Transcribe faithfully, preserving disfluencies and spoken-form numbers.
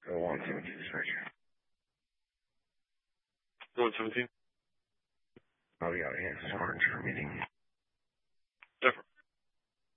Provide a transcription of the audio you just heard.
So one seventeen dispatch. one seventeen. Oh, yeah, yeah, it's an orange for meeting.